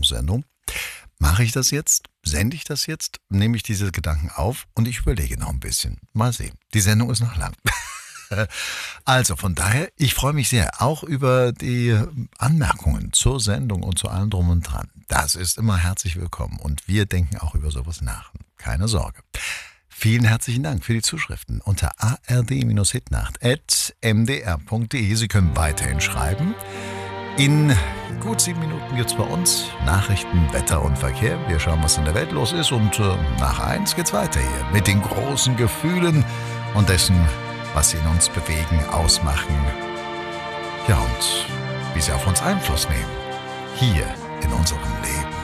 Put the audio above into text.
Radiosendung. Mache ich das jetzt? Sende ich das jetzt? Nehme ich diese Gedanken auf? Und ich überlege noch ein bisschen. Mal sehen. Die Sendung ist noch lang. Also von daher, ich freue mich sehr auch über die Anmerkungen zur Sendung und zu allem drum und dran. Das ist immer herzlich willkommen und wir denken auch über sowas nach. Keine Sorge. Vielen herzlichen Dank für die Zuschriften unter ard-hitnacht@mdr.de. Sie können weiterhin schreiben. In gut 7 Minuten gibt es bei uns Nachrichten, Wetter und Verkehr. Wir schauen, was in der Welt los ist und nach 1 geht's weiter hier mit den großen Gefühlen und dessen, was sie in uns bewegen, ausmachen. Ja, und wie sie auf uns Einfluss nehmen. Hier in unserem Leben.